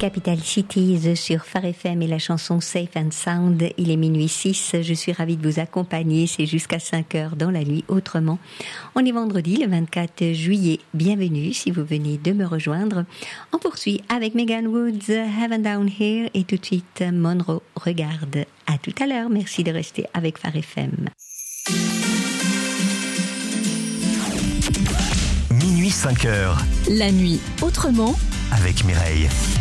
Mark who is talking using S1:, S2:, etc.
S1: Capital Cities sur Phare FM et la chanson Safe and Sound. Il est minuit 6. Je suis ravie de vous accompagner. C'est jusqu'à 5 heures dans la nuit. Autrement, on est vendredi le 24 juillet. Bienvenue si vous venez de me rejoindre. On poursuit avec Megan Woods, Heaven Down Here et tout de suite Monroe Regarde. À tout à l'heure. Merci de rester avec Phare FM.
S2: Minuit 5 heures.
S3: La nuit autrement
S2: avec Mireille.